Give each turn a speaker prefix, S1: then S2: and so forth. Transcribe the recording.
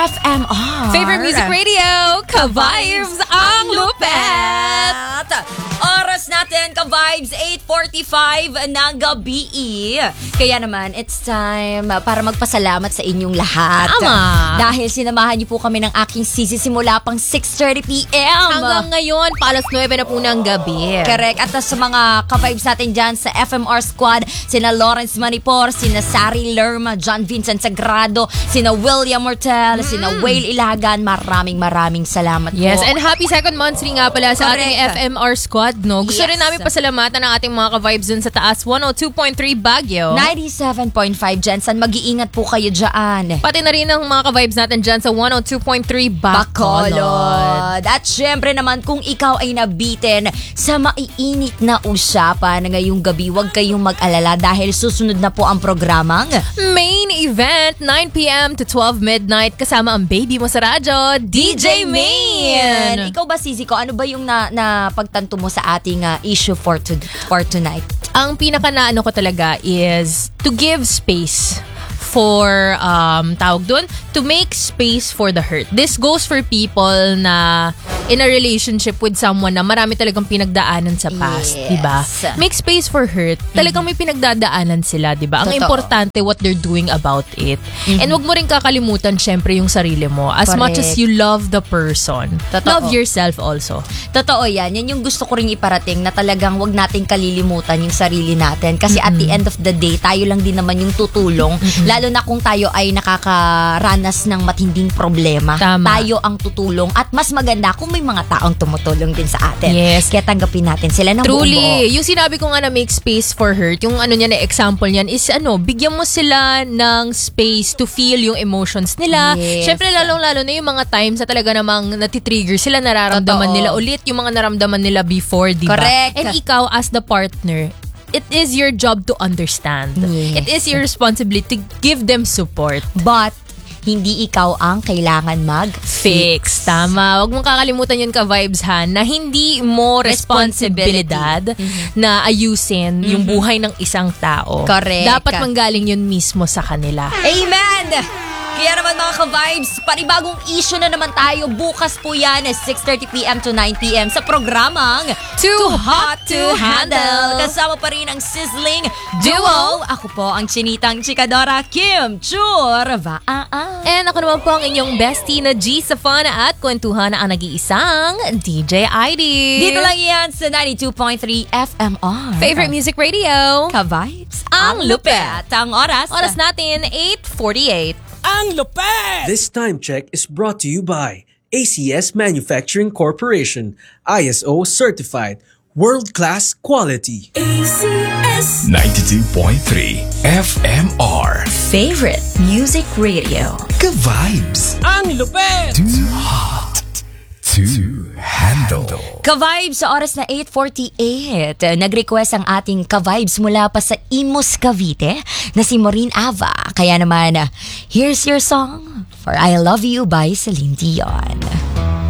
S1: FMR.
S2: Favorite Music Radio, Ka-Vibes ang Lupet!
S1: Oras natin, Ka-Vibes, 8:45 ng gabi. Kaya naman, it's time para magpasalamat sa inyong lahat.
S2: Tama.
S1: Dahil sinamahan niyo po kami ng aking sisi simula pang 6:30 p.m.
S2: Hanggang ngayon, palas 9 na po ng gabi.
S1: Correct. At sa mga Ka-Vibes natin dyan sa FMR Squad, sina Lawrence Manipor, sina Sari Lerma, John Vincent Sagrado, sina William Mortel, sina Whale Ilagan, maraming salamat po.
S2: Yes, and happy second monthly nga pala sa ating FMR Squad, no? Gusto
S1: Yes.
S2: rin namin pasalamatan ang ating mga Ka-Vibes dun sa taas, 102.3 Baguio.
S1: 97.5 Jensen, mag-iingat po kayo dyan.
S2: Pati na rin ang mga Ka-Vibes natin dyan sa 102.3 Bacolod.
S1: At syempre naman, kung ikaw ay nabitin sa maiinit na usapan ngayong gabi, huwag kayong mag-alala dahil susunod na po ang programang
S2: Main event, 9 p.m. to 12 midnight, kasama ang baby mo sa radyo, DJ Main.
S1: Ikaw ba, Sisi ko, ano ba yung napagtanto mo sa ating issue for tonight?
S2: Ang pinaka naano ko talaga is to give space for tawag doon, to make space for the hurt. This goes for people na in a relationship with someone na marami talagang pinagdaanan sa past,
S1: Yes.
S2: 'di ba? Make space for hurt. Talagang may pinagdadaanan sila, 'di ba? Ang
S1: Totoo.
S2: importante what they're doing about it. And wag mo rin kakalimutan syempre yung sarili mo. As much as
S1: Correct.
S2: you love the person,
S1: Totoo.
S2: love yourself also.
S1: Totoo yan. Yan yung gusto ko ring iparating na talagang wag nating kalilimutan yung sarili natin. Kasi at the end of the day, tayo lang din naman yung tutulong. Lalo na kung tayo ay nakakaranas ng matinding problema.
S2: Tama.
S1: Tayo ang tutulong. At mas maganda kung may mga taong tumutulong din sa atin.
S2: Yes.
S1: Kaya tanggapin natin sila ng buong buo.
S2: Truly, yung sinabi ko nga na make space for hurt, yung ano niya na example niyan is bigyan mo sila ng space to feel yung emotions nila.
S1: Yes.
S2: Syempre lalong-lalo na yung mga times na talaga namang natitrigger sila, nararamdaman
S1: Totoo.
S2: nila ulit yung mga naramdaman nila before, di ba?
S1: Correct.
S2: And ikaw as the partner, it is your job to understand.
S1: Yes.
S2: It is your responsibility to give them support.
S1: But, hindi ikaw ang kailangan
S2: Fix. Tama. Huwag mong kakalimutan yun, Ka-Vibes, ha, na hindi mo responsibilidad na ayusin yung buhay ng isang tao.
S1: Correct.
S2: Dapat manggaling yun mismo sa kanila.
S1: Amen! Kaya naman mga Ka-Vibes, panibagong issue na naman tayo. Bukas po yan, 6:30 p.m. to 9 p.m. sa programang
S2: Too Hot to Handle.
S1: Kasama pa rin ang sizzling duo. Ako po ang chinitang chikadora, Kim Churva.
S2: And ako naman po ang inyong bestie na G Safana at kwentuhan na ang nag-iisang DJ ID.
S1: Dito lang yan sa 92.3 FMR.
S2: Favorite Music Radio.
S1: Ka-Vibes,
S2: Ang lupet.
S1: Ang oras.
S2: Oras natin, 8:48.
S3: Ang lupet! This time check is brought to you by ACS Manufacturing Corporation, ISO certified, world-class quality.
S4: ACS 92.3 FMR.
S1: Favorite Music Radio.
S4: Ka-Vibes.
S3: Ang lupet!
S4: Too hot to handle.
S1: Ka-Vibes sa oras na 8:48. Nag-request ang ating Ka-Vibes mula pa sa Imus, Cavite na si Maureen Ava. Kaya naman, here's your song for I Love You by Celine Dion.